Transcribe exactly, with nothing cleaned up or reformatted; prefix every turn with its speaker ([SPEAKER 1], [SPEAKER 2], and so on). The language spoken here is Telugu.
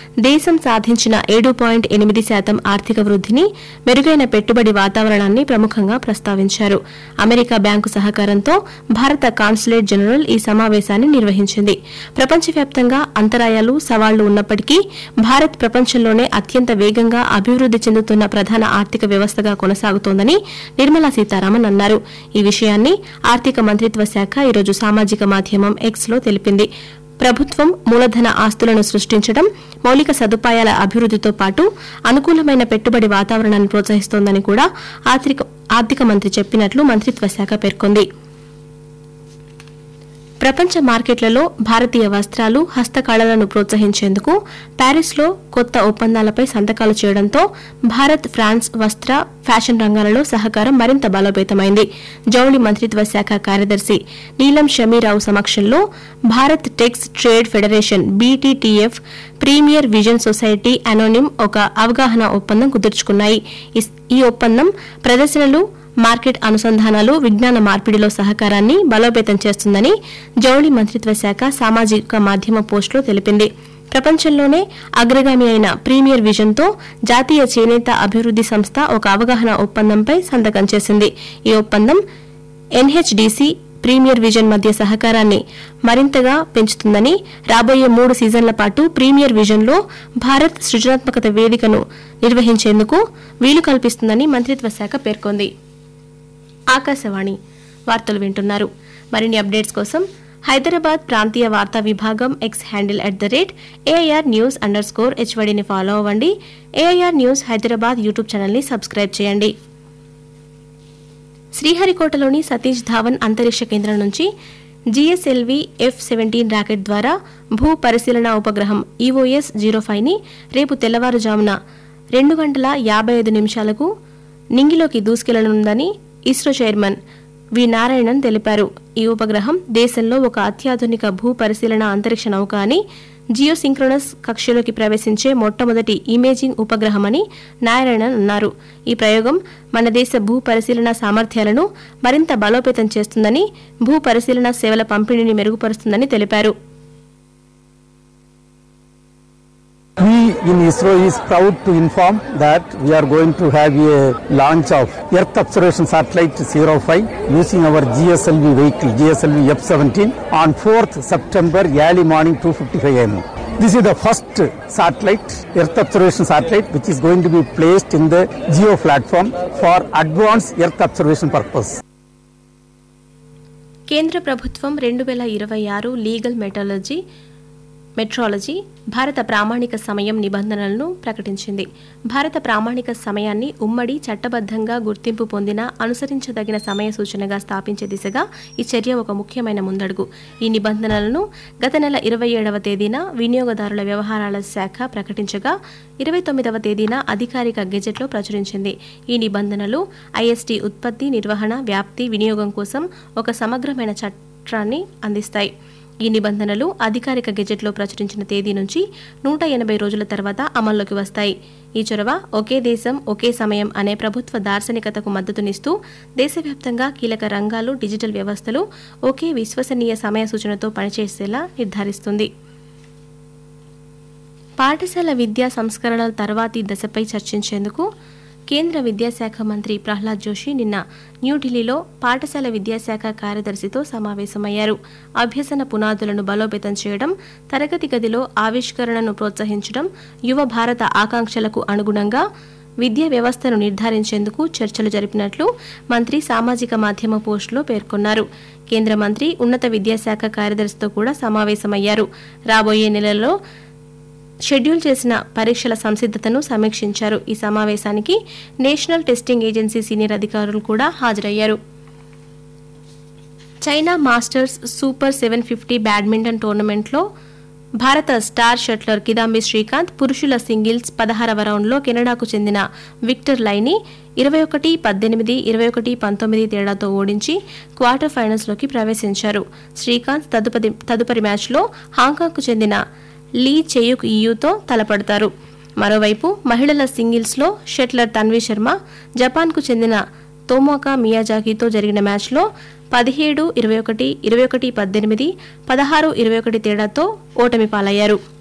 [SPEAKER 1] దేశం సాధించిన ఏడు పాయింట్ ఎనిమిది శాతం ఆర్థిక వృద్ధిని, మెరుగైన పెట్టుబడి వాతావరణాన్ని ప్రముఖంగా ప్రస్తావించారు. అమెరికా బ్యాంకు సహకారంతో భారత కాన్సులేట్ జనరల్ ఈ సమావేశాన్ని నిర్వహించింది. ప్రపంచవ్యాప్తంగా అంతరాయాలు, సవాళ్లు ఉన్నప్పటికీ భారత్ ప్రపంచంలోనే అత్యంత వేగంగా అభివృద్ది చెందుతున్న ప్రధాన ఆర్థిక వ్యవస్థగా కొనసాగుతోందని నిర్మలా సీతారామన్ అన్నారు. ఈ విషయాన్ని ఆర్థిక మంత్రిత్వ శాఖ ఈరోజు సామాజిక మాధ్యమం ఎక్స్ లో తెలిపింది. ప్రభుత్వం మూలధన ఆస్తులను సృష్టించడం, మౌలిక సదుపాయాల అభివృద్దితో పాటు అనుకూలమైన పెట్టుబడి వాతావరణాన్ని ప్రోత్సహిస్తోందని కూడా ఆర్థిక మంత్రి చెప్పినట్లు మంత్రిత్వ శాఖ పేర్కొంది. ప్రపంచ మార్కెట్లలో భారతీయ వస్త్రాలు, హస్తకళలను ప్రోత్సహించేందుకు ప్యారిస్లో కొత్త ఒప్పందాలపై సంతకాలు చేయడంతో భారత్, ఫ్రాన్స్ వస్త్ర, ఫ్యాషన్ రంగాలలో సహకారం మరింత బలోపేతమైంది. జౌళి మంత్రిత్వ శాఖ కార్యదర్శి నీలం షమీరావు సమక్షంలో Bharat tax trade federation BTTF, premier vision society అనోనిమ్ ఒక అవగాహన ఒప్పందం కుదుర్చుకున్నాయి. ఈ ఒప్పందం ప్రదర్శనలు, మార్కెట్ అనుసంధానాలు, విజ్ఞాన మార్పిడిలో సహకారాన్ని బలోపేతం చేస్తుందని జౌళి మంత్రిత్వ శాఖ సామాజిక మాధ్యమ పోస్టులో తెలిపింది. ప్రపంచంలోనే అగ్రగామి అయిన ప్రీమియర్ విజన్తో జాతీయ చేనేత అభివృద్ది సంస్థ ఒక అవగాహన ఒప్పందంపై సంతకం చేసింది. ఈ ఒప్పందం ఎన్హెచ్డీసీ, ప్రీమియర్ విజన్ మధ్య సహకారాన్ని మరింతగా పెంచుతుందని, రాబోయే మూడు సీజన్ల పాటు ప్రీమియర్ విజన్లో భారత్ సృజనాత్మకత వేదికను నిర్వహించేందుకు వీలు కల్పిస్తుందని మంత్రిత్వ శాఖ పేర్కొంది. ఆకాశవాణి వార్తలు వింటున్నారు. మరిన్ని అప్డేట్స్ కోసం హైదరాబాద్ ప్రాంతీయ వార్తా విభాగం X handle at the rate AIR news under score హెచ్వడిని follow అవ్వండి. ఏఐఆర్ న్యూస్ హైదరాబాద్ యూట్యూబ్ ఛానల్ని సబ్స్క్రైబ్ చేయండి. శ్రీహరికోటలోని సతీష్ ధావన్ అంతరిక్ష కేంద్రం నుంచి జీఎస్ఎల్వీ ఎఫ్ సెవెంటీన్ రాకెట్ ద్వారా భూ పరిశీలన ఉపగ్రహం ఈఓఎస్ జీరో ఫైవ్ ని రేపు తెల్లవారుజామున రెండు గంటల యాభై ఐదు నిమిషాలకు నింగిలోకి దూసుకెళ్లనుందని ఇస్రో చైర్మన్ వి నారాయణన్ తెలిపారు. ఈ ఉపగ్రహం దేశంలో ఒక అత్యాధునిక భూ పరిశీలన అంతరిక్ష నౌక అని, జియోసింక్రోనస్ కక్షలోకి ప్రవేశించే మొట్టమొదటి ఇమేజింగ్ ఉపగ్రహమని నారాయణన్ అన్నారు. ఈ ప్రయోగం మన దేశ భూ పరిశీలన సామర్థ్యాలను మరింత బలోపేతం చేస్తుందని, భూ పరిశీలన సేవల పంపిణీని మెరుగుపరుస్తుందని తెలిపారు.
[SPEAKER 2] We in ISRO is proud to inform that we are going to have a launch of Earth Observation Satellite zero five using our G S L V vehicle G S L V F seventeen on fourth September early morning two fifty-five a m This is the first satellite, Earth Observation Satellite, which is going to be placed in the geo platform for advanced Earth observation purpose.
[SPEAKER 1] కేంద్ర ప్రభుత్వం రెండు వేల ఇరవై ఆరు లీగల్ మెటాలజీ మెట్రాలజీ భారత ప్రామాణిక సమయం నిబంధనలను ప్రకటించింది. భారత ప్రామాణిక సమయాన్ని ఉమ్మడి, చట్టబద్దంగా గుర్తింపు పొందిన, అనుసరించదగిన సమయ సూచనగా స్థాపించే దిశగా ఈ చర్య ఒక ముఖ్యమైన ముందడుగు. ఈ నిబంధనలను గత నెల ఇరవై ఏడవ తేదీన వినియోగదారుల వ్యవహారాల శాఖ ప్రకటించగా ఇరవై తొమ్మిదవ తేదీన అధికారిక గెజెట్లో ప్రచురించింది. ఈ నిబంధనలు ఐఎస్టీ ఉత్పత్తి, నిర్వహణ, వ్యాప్తి, వినియోగం కోసం ఒక సమగ్రమైన చట్టాన్ని అందిస్తాయి. ఈ నిబంధనలు అధికారిక గెజెట్లో ప్రచురించిన తేదీ నుంచి నూట ఎనభై రోజుల తర్వాత అమల్లోకి వస్తాయి. ఈ చొరవ ఒకే దేశం ఒకే సమయం అనే ప్రభుత్వ దార్శనికతకు మద్దతునిస్తూ దేశవ్యాప్తంగా కీలక రంగాలు, డిజిటల్ వ్యవస్థలు ఒకే విశ్వసనీయ సమయ సూచనతో పనిచేసేలా నిర్ధారిస్తుంది. పాఠశాల విద్యా సంస్కరణల తర్వాతి దశపై చర్చించేందుకు కేంద్ర విద్యాశాఖ మంత్రి ప్రహ్లాద్ జోషి నిన్న న్యూఢిల్లీలో పాఠశాల విద్యాశాఖ కార్యదర్శితో సమావేశమయ్యారు. అభ్యసన పునాదులను బలోపేతం చేయడం, తరగతి గదిలో ఆవిష్కరణను ప్రోత్సహించడం, యువ భారత ఆకాంక్షలకు అనుగుణంగా విద్యా వ్యవస్థను నిర్ధారించేందుకు చర్చలు జరిపినట్లు మంత్రి సామాజిక మాధ్యమ పోస్టులో పేర్కొన్నారు. కేంద్ర మంత్రి ఉన్నత విద్యాశాఖ కార్యదర్శితో కూడా సమావేశమయ్యారు. రాబోయే నెలలో షెడ్యూల్ చేసిన పరీక్షల సంసిద్దతను సమీక్షించారు. ఈ సమావేశానికి నేషనల్ టెస్టింగ్ ఏజెన్సీ సీనియర్ అధికారులు కూడా హాజరయ్యారు. China masters super seven fifty badminton టోర్నమెంట్లో భారత స్టార్ షట్లర్ కిదాంబి శ్రీకాంత్ పురుషుల సింగిల్స్ పదహారవ రౌండ్లో కెనడాకు చెందిన విక్టర్ లైని ఇరవై ఒకటి పద్దెనిమిది, ఇరవై ఒకటి పంతొమ్మిది తేడాతో ఓడించి క్వార్టర్ ఫైనల్స్లోకి ప్రవేశించారు. శ్రీకాంత్ తదుపరి తదుపరి మ్యాచ్లో హాంకాంగ్కు చెందిన లీ చెయుక్ ఇయూతో తలపడతారు. మరోవైపు మహిళల సింగిల్స్లో షట్లర్ తన్వి శర్మ జపాన్కు చెందిన తోమోకా మియాజాకితో జరిగిన మ్యాచ్లో పదిహేడు ఇరవై ఒకటి, ఇరవై ఒకటి పద్దెనిమిది, పదహారు ఇరవై ఒకటి తేడాతో ఓటమి పాలయ్యారు.